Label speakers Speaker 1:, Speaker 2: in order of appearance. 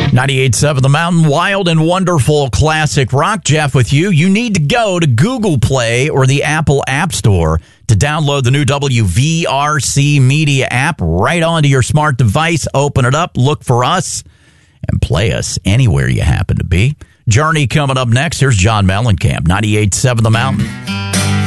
Speaker 1: 98.7 The Mountain, wild and wonderful classic rock. Jeff with you. You need to go to Google Play or the Apple App Store to download the new WVRC Media app right onto your smart device. Open it up, look for us, and play us anywhere you happen to be. Journey coming up next. Here's John Mellencamp, 98.7 The Mountain.